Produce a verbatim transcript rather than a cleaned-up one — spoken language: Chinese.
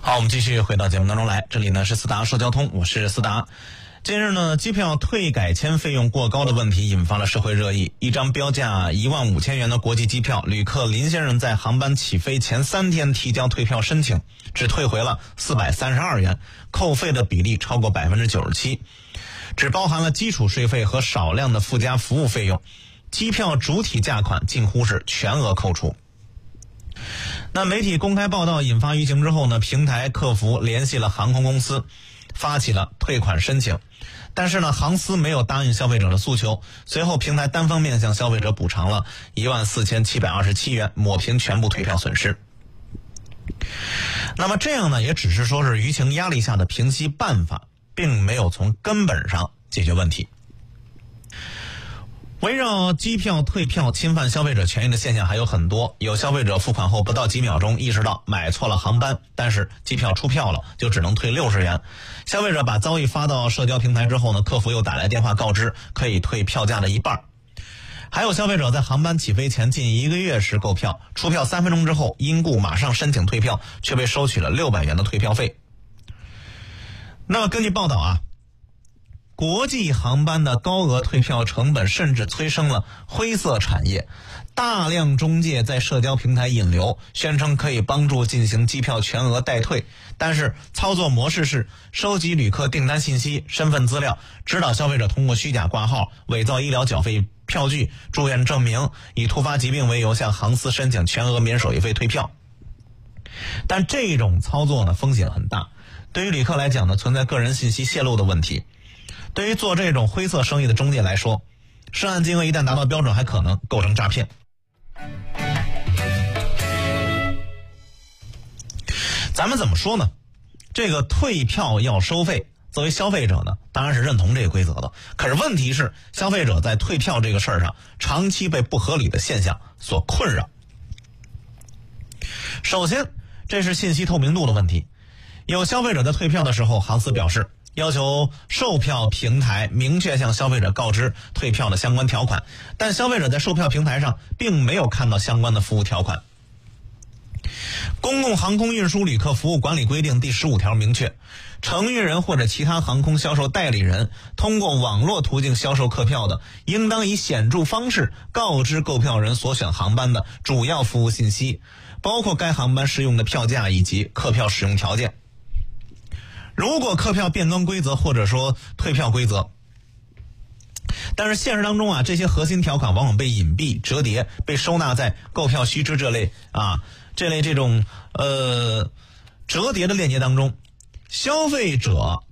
好，我们继续回到节目当中来，这里呢是思达说交通，我是思达。近日呢，机票退改签费用过高的问题引发了社会热议。一张标价一万五千元的国际机票，旅客林先生在航班起飞前三天提交退票申请，只退回了四百三十二元，扣费的比例超过百分之九十七，只包含了基础税费和少量的附加服务费用，机票主体价款近乎是全额扣除。那媒体公开报道引发舆情之后呢，平台客服联系了航空公司，发起了退款申请。但是呢，航司没有答应消费者的诉求，随后平台单方面向消费者补偿了一万四千七百二十七元，抹平全部退票损失。那么这样呢，也只是说是舆情压力下的平息办法，并没有从根本上解决问题。围绕机票退票侵犯消费者权益的现象还有很多，有消费者付款后不到几秒钟意识到买错了航班，但是机票出票了，就只能退六十元。消费者把遭遇发到社交平台之后呢，客服又打来电话告知可以退票价的一半。还有消费者在航班起飞前近一个月时购票，出票三分钟之后因故马上申请退票，却被收取了六百元的退票费。那么根据报道啊，国际航班的高额退票成本甚至催生了灰色产业，大量中介在社交平台引流，宣称可以帮助进行机票全额代退，但是操作模式是收集旅客订单信息、身份资料，指导消费者通过虚假挂号、伪造医疗缴费票据、住院证明，以突发疾病为由向航司申请全额免手续费退票。但这种操作呢，风险很大，对于旅客来讲呢，存在个人信息泄露的问题。对于做这种灰色生意的中介来说，涉案金额一旦达到标准，还可能构成诈骗。咱们怎么说呢？这个退票要收费，作为消费者呢，当然是认同这个规则的。可是问题是，消费者在退票这个事儿上，长期被不合理的现象所困扰。首先，这是信息透明度的问题。有消费者在退票的时候，航司表示要求售票平台明确向消费者告知退票的相关条款，但消费者在售票平台上并没有看到相关的服务条款。公共航空运输旅客服务管理规定第十五条明确，承运人或者其他航空销售代理人通过网络途径销售客票的，应当以显著方式告知购票人所选航班的主要服务信息，包括该航班适用的票价以及客票使用条件。如果客票变更规则或者说退票规则，但是现实当中啊，这些核心条款往往被隐蔽、折叠，被收纳在购票须知这类啊这类这种呃折叠的链接当中。消费者